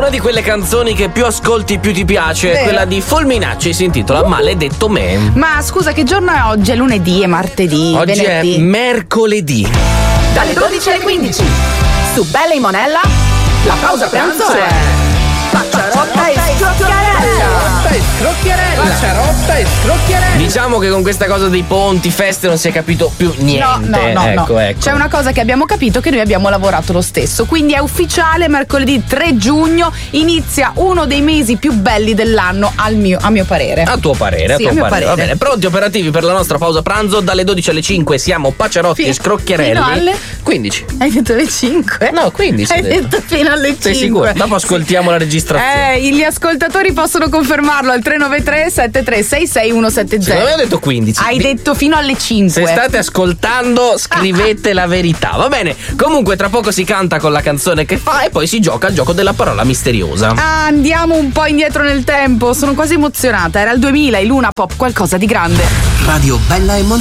una di quelle canzoni che più ascolti più ti piace, Vero. quella di Fulminacci, si intitola Maledetto Me. Ma scusa, che giorno è oggi? È lunedì, è martedì, Oggi venerdì? è mercoledì. Dalle 12 alle 15 su Bella e Monella la pausa pranzo è Pacciarotta e Scrocchiarella. Diciamo che con questa cosa dei ponti, feste non si è capito più niente. No. Ecco. C'è una cosa che abbiamo capito, che noi abbiamo lavorato lo stesso. Quindi è ufficiale, mercoledì 3 giugno inizia uno dei mesi più belli dell'anno a mio parere. A tuo parere, Sì, a mio parere. Va bene, pronti operativi per la nostra pausa pranzo? Dalle 12 alle 5 siamo Pacciarotti e Scrocchiarelli. Fino alle 15. Hai detto le 5? No, 15. Hai detto fino alle 5. Sei sicuro? Dopo ascoltiamo la registrazione. Gli ascoltatori possono confermarlo al 393 7366 170. Secondo me ho detto 15. Hai detto fino alle 5. Se state ascoltando, scrivete la verità. Va bene. Comunque, tra poco si canta con la canzone che fa e poi si gioca al gioco della parola misteriosa. Andiamo un po' indietro nel tempo. Sono quasi emozionata. Era il 2000, il Luna Pop, qualcosa di grande. Radio Bella e Monella.